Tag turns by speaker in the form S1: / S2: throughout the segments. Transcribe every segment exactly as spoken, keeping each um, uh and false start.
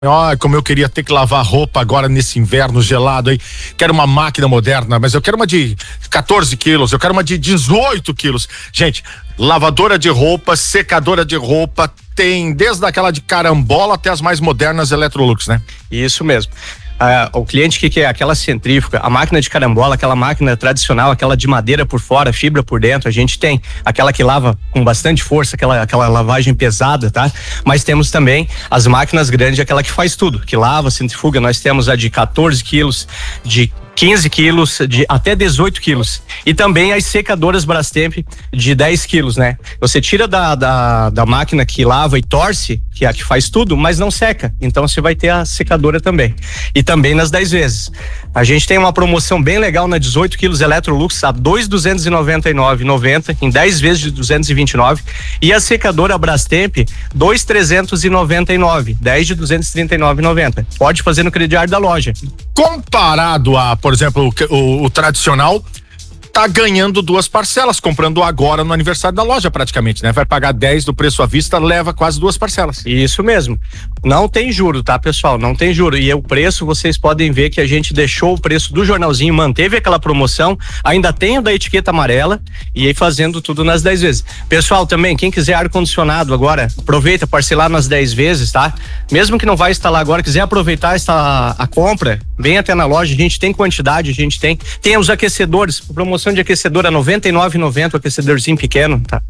S1: Ó, como eu queria ter que lavar roupa agora nesse inverno gelado aí. Quero uma máquina moderna, mas eu quero uma de quatorze quilos, eu quero uma de dezoito quilos. Gente, lavadora de roupa, secadora de roupa, tem desde aquela de carambola até as mais modernas Electrolux, né?
S2: Isso mesmo. Ah, o cliente que quer aquela centrífuga, a máquina de carambola, aquela máquina tradicional, aquela de madeira por fora, fibra por dentro, a gente tem aquela que lava com bastante força, aquela, aquela lavagem pesada, tá? Mas temos também as máquinas grandes, aquela que faz tudo, que lava, centrifuga. Nós temos a de quatorze quilos, de quinze quilos, de até dezoito quilos. E também as secadoras Brastemp de dez quilos, né? Você tira da, da, da máquina que lava e torce, que é a que faz tudo, mas não seca. Então você vai ter a secadora também. E também nas dez vezes. A gente tem uma promoção bem legal na dezoito quilos Electrolux a dois mil duzentos e noventa e nove reais e noventa centavos, em dez vezes de duzentos e vinte e nove reais. E a secadora Brastemp dois mil trezentos e noventa e nove reais, dez de duzentos e trinta e nove reais e noventa centavos. Pode fazer no crediário da loja.
S1: Comparado a, por exemplo, o, o, o tradicional, tá ganhando duas parcelas, comprando agora no aniversário da loja praticamente, né? Vai pagar dez do preço à vista, leva quase duas parcelas.
S2: Isso mesmo. Não tem juro, tá, pessoal? Não tem juro. E o preço, vocês podem ver que a gente deixou o preço do jornalzinho, manteve aquela promoção, ainda tem o da etiqueta amarela e aí fazendo tudo nas dez vezes. Pessoal, também, quem quiser ar-condicionado agora, aproveita, parcelar nas dez vezes, tá? Mesmo que não vai instalar agora, quiser aproveitar esta, a compra, vem até na loja, a gente tem quantidade, a gente tem. Tem os aquecedores, promoção de aquecedor a noventa e nove reais e noventa centavos, aquecedorzinho pequeno, tá?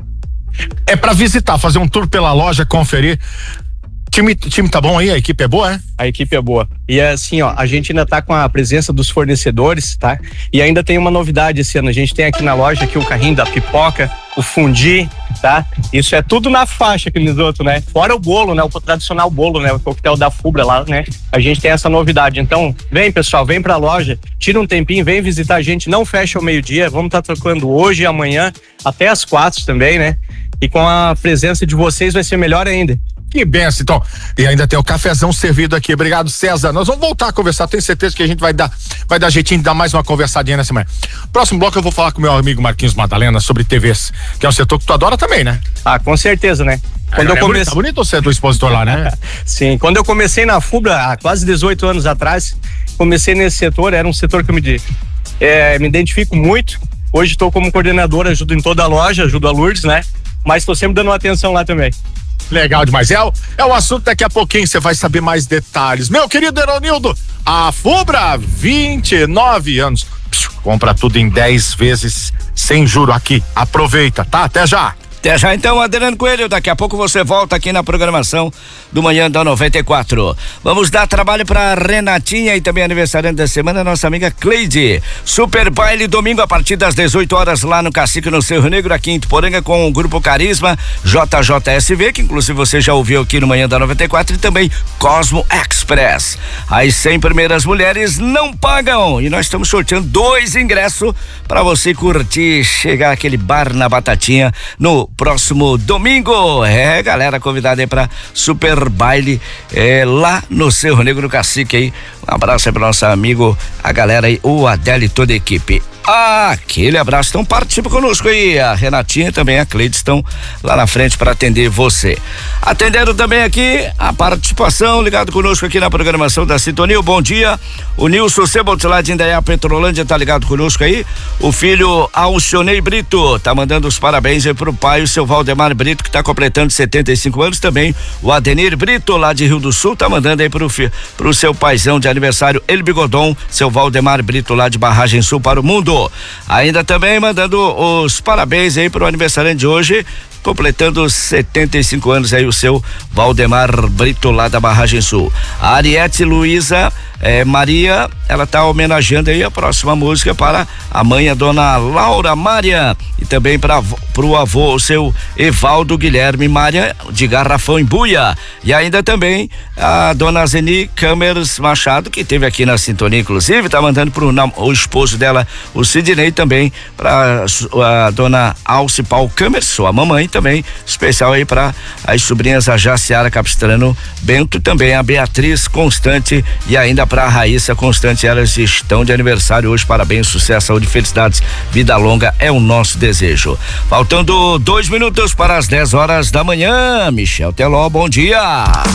S1: É pra visitar, fazer um tour pela loja, conferir. Time, time tá bom aí? A equipe é boa, é?
S2: A equipe é boa. E assim, ó, a gente ainda tá com a presença dos fornecedores, tá? E ainda tem uma novidade esse ano. A gente tem aqui na loja aqui o carrinho da pipoca, o fundi, tá? Isso é tudo na faixa, aqueles outros, né? Fora o bolo, né? O tradicional bolo, né? O coquetel da Fubra lá, né? A gente tem essa novidade. Então, vem, pessoal, vem pra loja, tira um tempinho, vem visitar a gente. Não fecha ao meio-dia. Vamos estar tá trocando hoje e amanhã, até às quatro também, né? E com a presença de vocês vai ser melhor ainda.
S1: Que benção, então. E ainda tem o cafezão servido aqui. Obrigado, César. Nós vamos voltar a conversar. Tenho certeza que a gente vai dar, vai dar jeitinho de dar mais uma conversadinha nessa manhã. Próximo bloco eu vou falar com o meu amigo Marquinhos Madalena sobre T Vs, que é um setor que tu adora também, né?
S2: Ah, com certeza, né? Quando
S1: é,
S2: eu comecei...
S1: Tá bonito você, do expositor lá, né?
S2: Sim, quando eu comecei na Fubra, há quase dezoito anos atrás, comecei nesse setor, era um setor que eu me, é, me identifico muito. Hoje estou como coordenador, ajudo em toda a loja, ajudo a Lourdes, né? Mas estou sempre dando uma atenção lá também.
S1: Legal demais. É o, é o assunto, daqui a pouquinho você vai saber mais detalhes. Meu querido Eronildo, a Fubra, vinte e nove anos. Psiu, compra tudo em dez vezes sem juro aqui. Aproveita, tá? Até já.
S3: Até já então, Adriano Coelho, daqui a pouco você volta aqui na programação do Manhã da noventa e quatro. Vamos dar trabalho pra Renatinha e também aniversariante da semana, nossa amiga Cleide. Super baile domingo a partir das dezoito horas lá no Cacique, no Cerro Negro, aqui em Ituporanga, com o Grupo Carisma, J J S V, que inclusive você já ouviu aqui no Manhã da noventa e quatro, e também Cosmo Express. As cem primeiras mulheres não pagam e nós estamos sorteando dois ingressos para você curtir, chegar aquele bar na Batatinha no próximo domingo. É, galera convidada aí pra super baile é, lá no Cerro Negro, no Cacique aí. Um abraço aí pro nosso amigo, a galera aí, o Adélio e toda a equipe. Aquele abraço, então participa conosco aí, a Renatinha e também a Cleide estão lá na frente para atender você. Atendendo também aqui a participação, ligado conosco aqui na programação da Sintonia. Bom dia, o Nilson Cebolt lá de Indaiá, Petrolândia, tá ligado conosco aí. O filho Alcionei Brito tá mandando os parabéns aí pro pai, o seu Valdemar Brito, que tá completando setenta e cinco anos também. O Adenir Brito lá de Rio do Sul tá mandando aí pro, pro seu paizão de aniversário, El Bigodon, seu Valdemar Brito lá de Barragem Sul para o mundo. Ainda também mandando os parabéns aí pro aniversário de hoje, completando setenta e cinco anos aí o seu Valdemar Brito lá da Barragem Sul. A Ariete Luiza eh, Maria, ela tá homenageando aí a próxima música para a mãe, a dona Laura Maria, e também para pro avô, o seu Evaldo Guilherme Maria, de Garrafão em Buia. E ainda também a dona Zeni Câmeras Machado, que teve aqui na Sintonia, inclusive, tá mandando pro o esposo dela, o Sidney, também para a dona Alce Paul Câmeras, sua mamãe, também especial aí para as sobrinhas, a Jaciara Capistrano Bento, também a Beatriz Constante e ainda para a Raíssa Constante. Elas estão de aniversário hoje. Parabéns, sucesso, saúde, felicidades, vida longa é o nosso desejo. Faltando dois minutos para as dez horas da manhã. Michel Teló, bom dia.